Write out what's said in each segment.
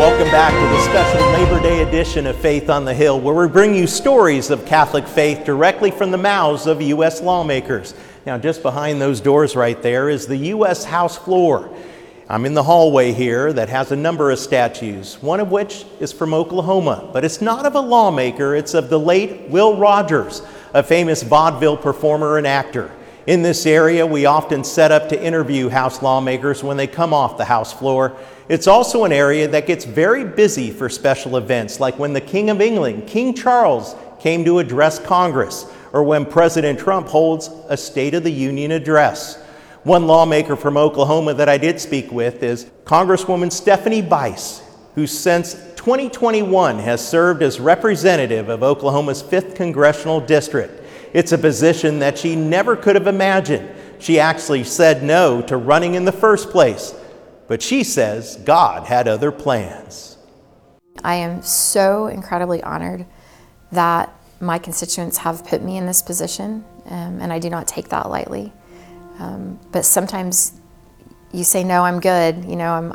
Welcome back to the special Labor Day edition of Faith on the Hill, where we bring you stories of Catholic faith directly from the mouths of U.S. lawmakers. Now, just behind those doors right there is the U.S. House floor. I'm in the hallway here that has a number of statues, one of which is from Oklahoma, but it's not of a lawmaker, it's of the late Will Rogers, a famous vaudeville performer and actor. In this area, we often set up to interview House lawmakers when they come off the House floor. It's also an area that gets very busy for special events, like when the King of England, King Charles, came to address Congress, or when President Trump holds a State of the Union address. One lawmaker from Oklahoma that I did speak with is Congresswoman Stephanie Bice, who since 2021 has served as representative of Oklahoma's 5th Congressional District. It's a position that she never could have imagined. She actually said no to running in the first place, but she says God had other plans. I am so incredibly honored that my constituents have put me in this position, and I do not take that lightly. But sometimes you say, no, I'm good. You know,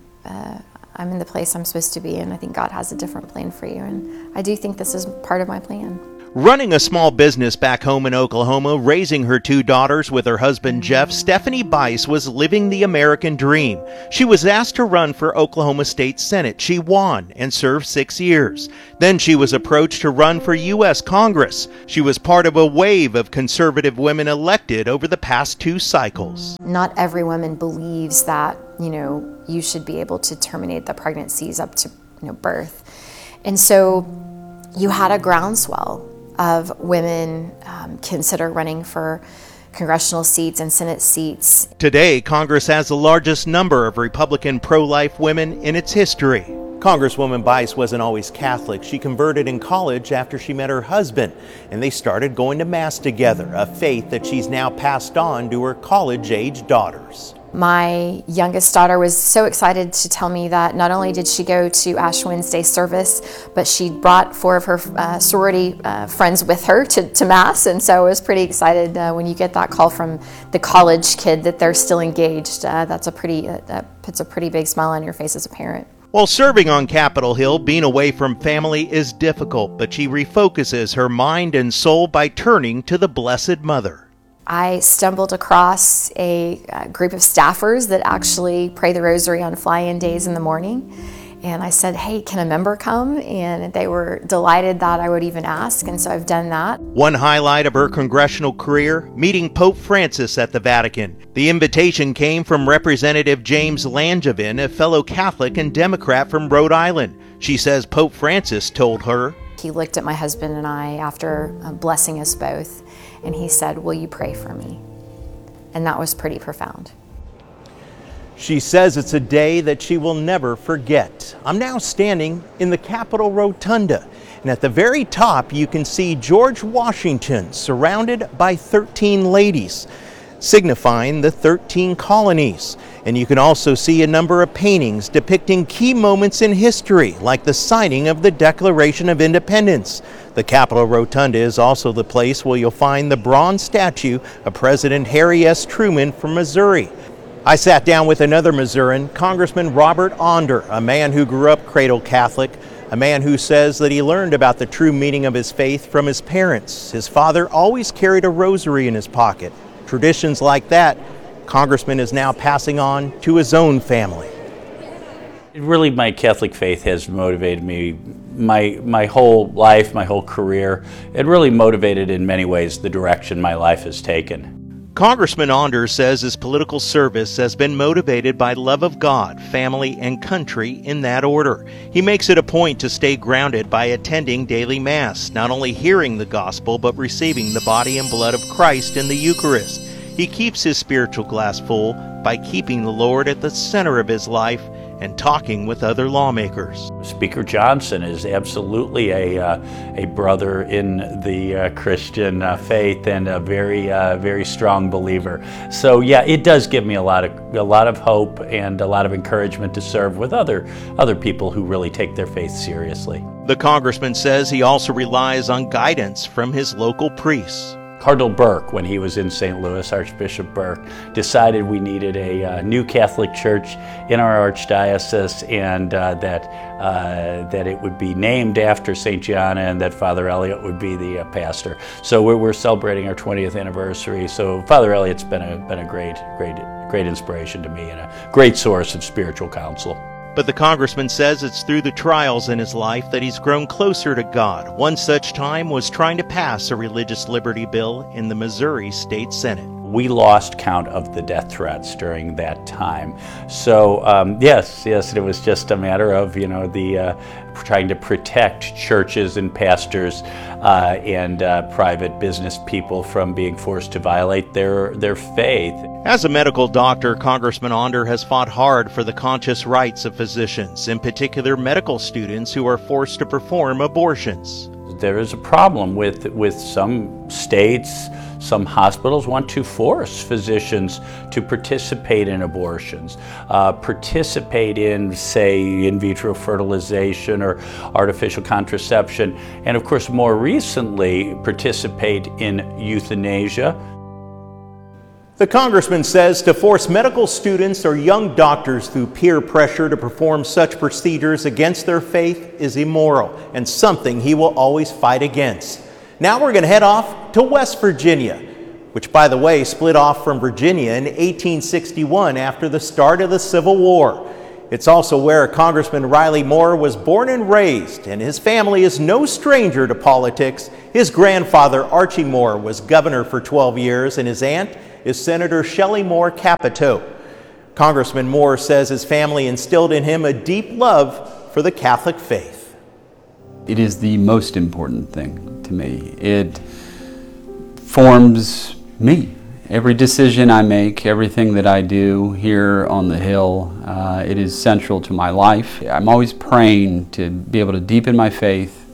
I'm in the place I'm supposed to be, and I think God has a different plan for you. And I do think this is part of my plan. Running a small business back home in Oklahoma, raising her 2 daughters with her husband Jeff, Stephanie Bice was living the American dream. She was asked to run for Oklahoma State Senate. She won and served 6 years. Then she was approached to run for U.S. Congress. She was part of a wave of conservative women elected over the past 2 cycles. Not every woman believes that, you should be able to terminate the pregnancies up to, birth. And so you had a groundswell of women consider running for congressional seats and Senate seats. Today, Congress has the largest number of Republican pro-life women in its history. Congresswoman Bice wasn't always Catholic. She converted in college after she met her husband, and they started going to Mass together, a faith that she's now passed on to her college-age daughters. My youngest daughter was so excited to tell me that not only did she go to Ash Wednesday service, but she brought 4 of her sorority friends with her to Mass. And so I was pretty excited when you get that call from the college kid that they're still engaged. That puts a pretty big smile on your face as a parent. While serving on Capitol Hill, being away from family is difficult, but she refocuses her mind and soul by turning to the Blessed Mother. I stumbled across a group of staffers that actually pray the rosary on fly-in days in the morning. And I said, hey, can a member come? And they were delighted that I would even ask, and so I've done that. One highlight of her congressional career, meeting Pope Francis at the Vatican. The invitation came from Representative James Langevin, a fellow Catholic and Democrat from Rhode Island. She says Pope Francis told her, he looked at my husband and I after blessing us both, and he said, will you pray for me? And that was pretty profound. She says it's a day that she will never forget. I'm now standing in the Capitol Rotunda, and at the very top you can see George Washington surrounded by 13 ladies, signifying the 13 colonies. And you can also see a number of paintings depicting key moments in history, like the signing of the Declaration of Independence. The Capitol Rotunda is also the place where you'll find the bronze statue of President Harry S. Truman from Missouri. I sat down with another Missourian, Congressman Robert Onder, a man who grew up cradle Catholic, a man who says that he learned about the true meaning of his faith from his parents. His father always carried a rosary in his pocket. Traditions like that, Congressman is now passing on to his own family. Really, my Catholic faith has motivated me my whole life, my whole career. It really motivated in many ways the direction my life has taken. Congressman Onder says his political service has been motivated by love of God, family, and country in that order. He makes it a point to stay grounded by attending daily Mass, not only hearing the gospel, but receiving the body and blood of Christ in the Eucharist. He keeps his spiritual glass full by keeping the Lord at the center of his life and talking with other lawmakers. Speaker Johnson is absolutely a brother in the Christian faith and a very strong believer. So yeah, it does give me a lot of hope and a lot of encouragement to serve with other people who really take their faith seriously. The congressman says he also relies on guidance from his local priests. Cardinal Burke, when he was in St. Louis, Archbishop Burke, decided we needed a new Catholic church in our archdiocese, and that it would be named after St. Gianna, and that Father Elliott would be the pastor. So we're celebrating our 20th anniversary. So Father Elliott's been a great inspiration to me and a great source of spiritual counsel. But the congressman says it's through the trials in his life that he's grown closer to God. One such time was trying to pass a religious liberty bill in the Missouri State Senate. We lost count of the death threats during that time. So yes, it was just a matter of, trying to protect churches and pastors and private business people from being forced to violate their faith. As a medical doctor, Congressman Onder has fought hard for the conscious rights of physicians, in particular medical students who are forced to perform abortions. There is a problem with some states. Some hospitals want to force physicians to participate in abortions, participate in, say, in vitro fertilization or artificial contraception, and of course more recently participate in euthanasia. The congressman says to force medical students or young doctors through peer pressure to perform such procedures against their faith is immoral and something he will always fight against. Now we're going to head off to West Virginia, which, by the way, split off from Virginia in 1861 after the start of the Civil War. It's also where Congressman Riley Moore was born and raised, and his family is no stranger to politics. His grandfather, Archie Moore, was governor for 12 years, and his aunt is Senator Shelley Moore Capito. Congressman Moore says his family instilled in him a deep love for the Catholic faith. It is the most important thing to me. It forms me. Every decision I make, everything that I do here on the Hill, it is central to my life. I'm always praying to be able to deepen my faith,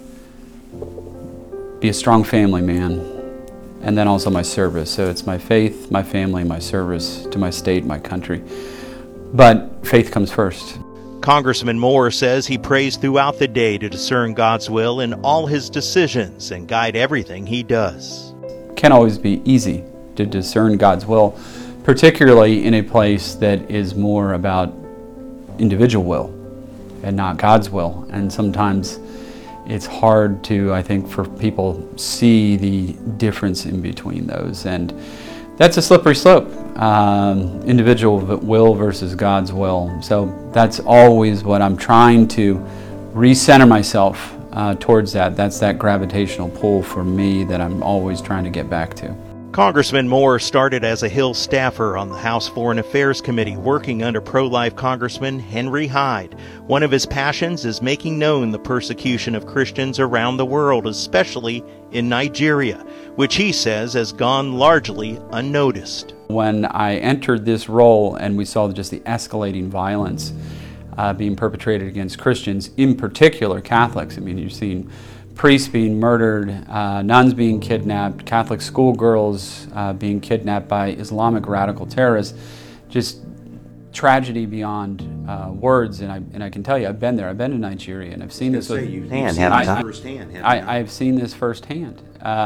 be a strong family man, and then also my service. So it's my faith, my family, my service to my state, my country. But faith comes first. Congressman Moore says he prays throughout the day to discern God's will in all his decisions and guide everything he does. It can't always be easy to discern God's will, particularly in a place that is more about individual will and not God's will. And sometimes it's hard to, I think, for people see the difference in between those. And that's a slippery slope, individual will versus God's will. So that's always what I'm trying to recenter myself towards that. That's that gravitational pull for me that I'm always trying to get back to. Congressman Moore started as a Hill staffer on the House Foreign Affairs Committee, working under pro-life Congressman Henry Hyde. One of his passions is making known the persecution of Christians around the world, especially in Nigeria, which he says has gone largely unnoticed. When I entered this role and we saw just the escalating violence being perpetrated against Christians, in particular Catholics, I mean, you've seen priests being murdered, nuns being kidnapped, Catholic schoolgirls being kidnapped by Islamic radical terrorists, just tragedy beyond words. And I can tell you, I've been there. I've been to Nigeria, and I've seen this firsthand. I've seen this firsthand.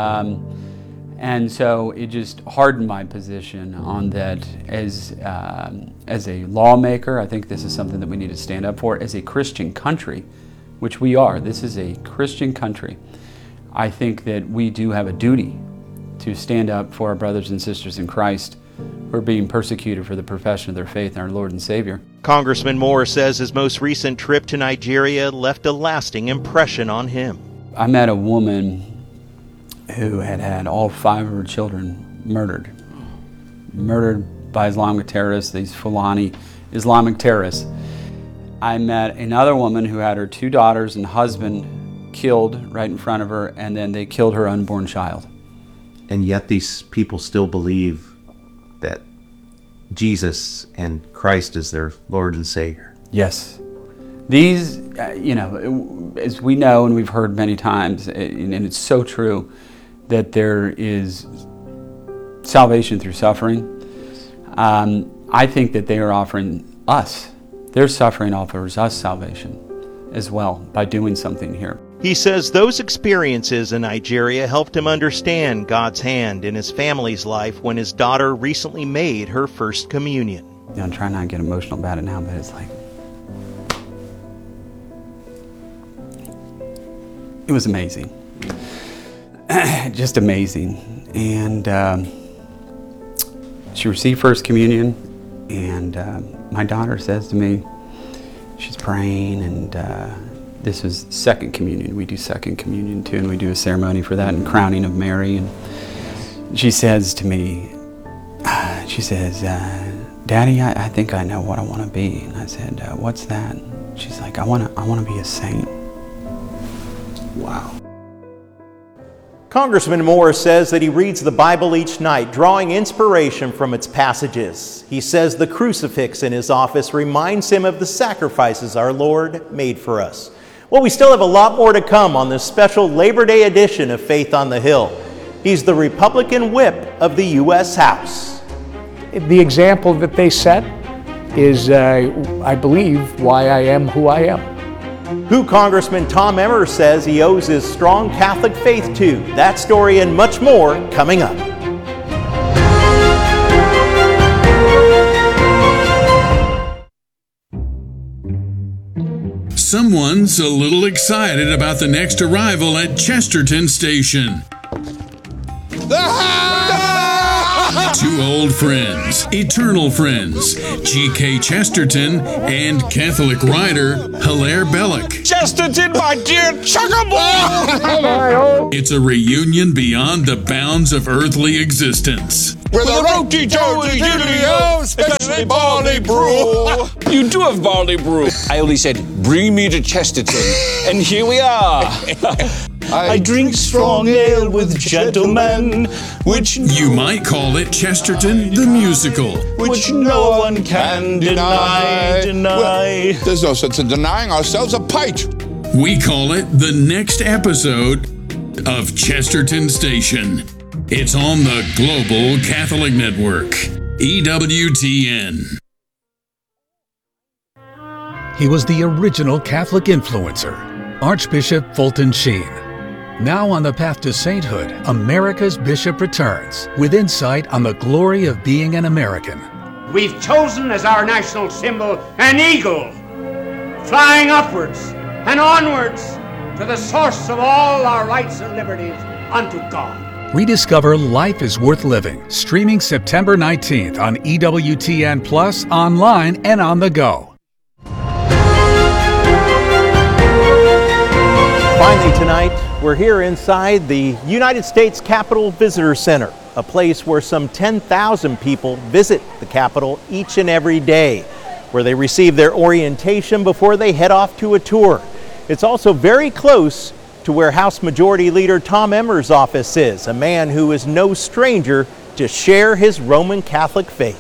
And so it just hardened my position on that as a lawmaker. I think this is something that we need to stand up for. As a Christian country, which we are, this is a Christian country, I think that we do have a duty to stand up for our brothers and sisters in Christ who are being persecuted for the profession of their faith in our Lord and Savior. Congressman Moore says his most recent trip to Nigeria left a lasting impression on him. I met a woman who had had all 5 of her children murdered by Islamic terrorists, these Fulani Islamic terrorists. I met another woman who had her 2 daughters and husband killed right in front of her, and then they killed her unborn child. And yet these people still believe that Jesus and Christ is their Lord and Savior. Yes. These, as we know and we've heard many times, and it's so true, that there is salvation through suffering. I think that they are offering us, their suffering offers us salvation as well by doing something here. He says those experiences in Nigeria helped him understand God's hand in his family's life when his daughter recently made her first communion. I'm trying not to get emotional about it now, but it's like, it was amazing. Just amazing. And she received First Communion, and my daughter says to me, she's praying, and this was Second Communion. We do Second Communion too, and we do a ceremony for that, and crowning of Mary. And she says to me, Daddy, I think I know what I want to be. And I said, what's that? She's like, I want to be a saint. Wow. Congressman Moore says that he reads the Bible each night, drawing inspiration from its passages. He says the crucifix in his office reminds him of the sacrifices our Lord made for us. Well, we still have a lot more to come on this special Labor Day edition of Faith on the Hill. He's the Republican whip of the U.S. House. The example that they set is, I believe, why I am who I am. Who Congressman Tom Emmer says he owes his strong Catholic faith to. That story and much more coming up. Someone's a little excited about the next arrival at Chesterton Station. Two old friends, eternal friends, G.K. Chesterton and Catholic writer Hilaire Belloc. Chesterton, my dear chuckable! It's a reunion beyond the bounds of earthly existence. With a roti toady doodly-o, especially barley brew. You do have barley brew. I only said, bring me to Chesterton, and here we are. I drink strong ale with gentlemen, which You might call it Chesterton the Musical. which no one can deny. Well, there's no sense in denying ourselves a pint. We call it the next episode of Chesterton Station. It's on the Global Catholic Network, EWTN. He was the original Catholic influencer, Archbishop Fulton Sheen. Now on the path to sainthood, America's Bishop returns with insight on the glory of being an American. We've chosen as our national symbol an eagle, flying upwards and onwards to the source of all our rights and liberties, unto God. Rediscover Life is Worth Living, streaming September 19th on EWTN Plus, online and on the go. Finally tonight, we're here inside the United States Capitol Visitor Center, a place where some 10,000 people visit the Capitol each and every day, where they receive their orientation before they head off to a tour. It's also very close to where House Majority Leader Tom Emmer's office is, a man who is no stranger to share his Roman Catholic faith.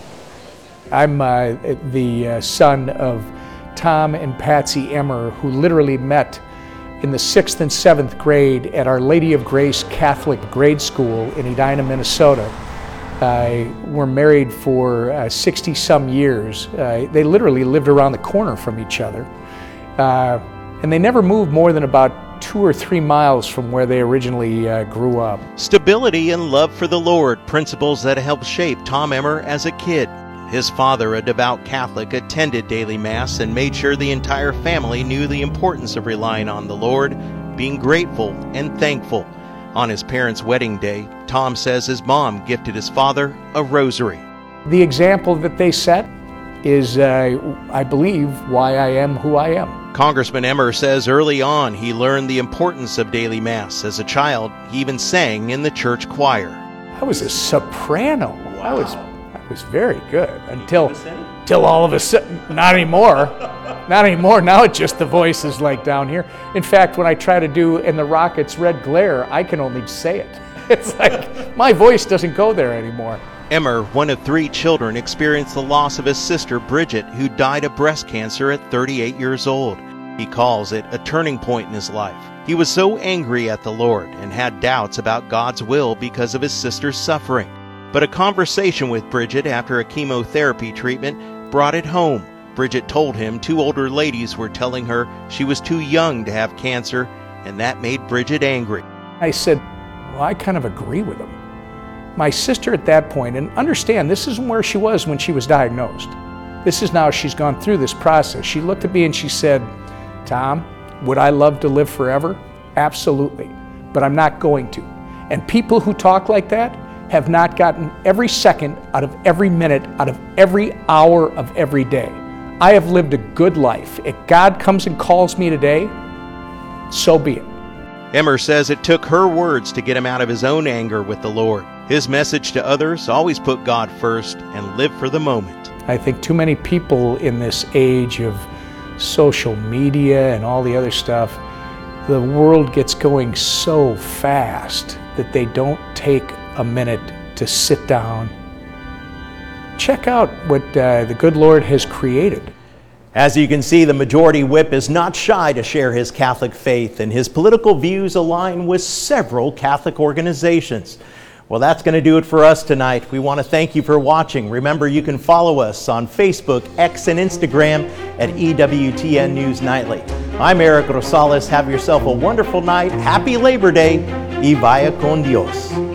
I'm the son of Tom and Patsy Emmer, who literally met in the 6th and 7th grade at Our Lady of Grace Catholic Grade School in Edina, Minnesota. We're married for 60-some years. They literally lived around the corner from each other. And they never moved more than about 2 or 3 miles from where they originally grew up. Stability and love for the Lord, principles that helped shape Tom Emmer as a kid. His father, a devout Catholic, attended daily Mass and made sure the entire family knew the importance of relying on the Lord, being grateful and thankful. On his parents' wedding day, Tom says his mom gifted his father a rosary. The example that they set is, I believe, why I am who I am. Congressman Emmer says early on he learned the importance of daily Mass. As a child, he even sang in the church choir. I was a soprano. Wow. I was very good until all of a sudden, not anymore. Not anymore. Now it's just the voice is like down here. In fact, when I try to do In the Rockets' Red Glare, I can only say it. It's like my voice doesn't go there anymore. Emmer, one of 3 children, experienced the loss of his sister Bridget, who died of breast cancer at 38 years old. He calls it a turning point in his life. He was so angry at the Lord and had doubts about God's will because of his sister's suffering. But a conversation with Bridget after a chemotherapy treatment brought it home. Bridget told him 2 older ladies were telling her she was too young to have cancer and that made Bridget angry. I said, well, I kind of agree with him. My sister at that point, and understand, this isn't where she was when she was diagnosed. This is now she's gone through this process. She looked at me and she said, Tom, would I love to live forever? Absolutely, but I'm not going to. And people who talk like that have not gotten every second out of every minute, out of every hour of every day. I have lived a good life. If God comes and calls me today, so be it. Emmer says it took her words to get him out of his own anger with the Lord. His message to others: always put God first and live for the moment. I think too many people in this age of social media and all the other stuff, the world gets going so fast that they don't take a minute to sit down, check out what the good Lord has created. As you can see, the Majority Whip is not shy to share his Catholic faith, and his political views align with several Catholic organizations. Well, that's going to do it for us tonight. We want to thank you for watching. Remember, you can follow us on Facebook, X, and Instagram at EWTN News Nightly. I'm Eric Rosales. Have yourself a wonderful night. Happy Labor Day. Y vaya con Dios.